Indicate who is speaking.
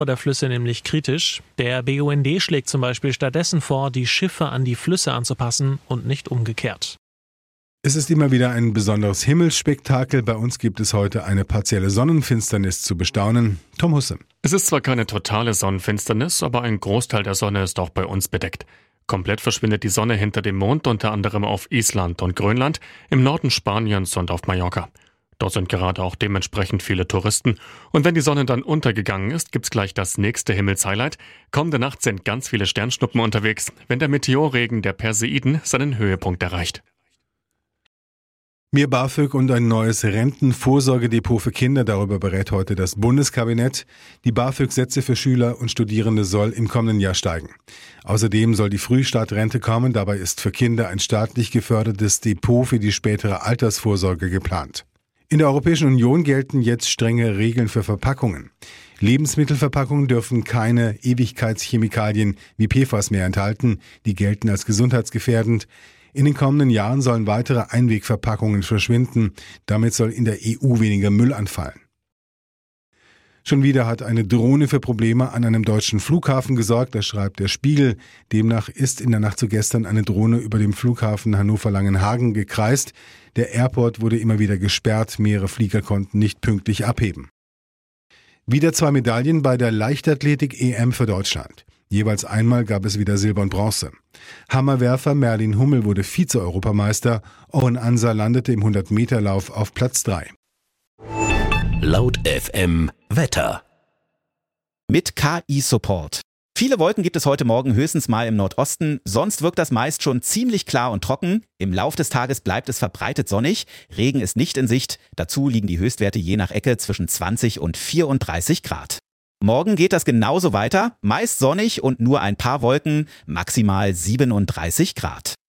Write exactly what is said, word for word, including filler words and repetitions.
Speaker 1: der Flüsse nämlich kritisch. Der B U N D schlägt zum Beispiel stattdessen vor, die Schiffe an die Flüsse anzupassen und nicht umgekehrt.
Speaker 2: Es ist immer wieder ein besonderes Himmelsspektakel. Bei uns gibt es heute eine partielle Sonnenfinsternis zu bestaunen. Tom Husse.
Speaker 3: Es ist zwar keine totale Sonnenfinsternis, aber ein Großteil der Sonne ist auch bei uns bedeckt. Komplett verschwindet die Sonne hinter dem Mond, unter anderem auf Island und Grönland, im Norden Spaniens und auf Mallorca. Dort sind gerade auch dementsprechend viele Touristen. Und wenn die Sonne dann untergegangen ist, gibt's gleich das nächste Himmelshighlight. Kommende Nacht sind ganz viele Sternschnuppen unterwegs, wenn der Meteorregen der Perseiden seinen Höhepunkt erreicht.
Speaker 2: Mehr BAföG und ein neues Rentenvorsorgedepot für Kinder, darüber berät heute das Bundeskabinett. Die BAföG-Sätze für Schüler und Studierende soll im kommenden Jahr steigen. Außerdem soll die Frühstartrente kommen, dabei ist für Kinder ein staatlich gefördertes Depot für die spätere Altersvorsorge geplant. In der Europäischen Union gelten jetzt strenge Regeln für Verpackungen. Lebensmittelverpackungen dürfen keine Ewigkeitschemikalien wie P F A S mehr enthalten, die gelten als gesundheitsgefährdend. In den kommenden Jahren sollen weitere Einwegverpackungen verschwinden. Damit soll in der E U weniger Müll anfallen. Schon wieder hat eine Drohne für Probleme an einem deutschen Flughafen gesorgt, das schreibt der Spiegel. Demnach ist in der Nacht zu gestern eine Drohne über dem Flughafen Hannover-Langenhagen gekreist. Der Airport wurde immer wieder gesperrt, mehrere Flieger konnten nicht pünktlich abheben. Wieder zwei Medaillen bei der Leichtathletik-E M für Deutschland. Jeweils einmal gab es wieder Silber und Bronze. Hammerwerfer Merlin Hummel wurde Vize-Europameister. Oren Ansa landete im hundert-Meter-Lauf auf Platz drei.
Speaker 4: Laut F M Wetter.
Speaker 5: Mit K I-Support. Viele Wolken gibt es heute Morgen höchstens mal im Nordosten, sonst wirkt das meist schon ziemlich klar und trocken. Im Lauf des Tages bleibt es verbreitet sonnig, Regen ist nicht in Sicht, dazu liegen die Höchstwerte je nach Ecke zwischen zwanzig und vierunddreißig Grad. Morgen geht das genauso weiter, meist sonnig und nur ein paar Wolken, maximal siebenunddreißig Grad.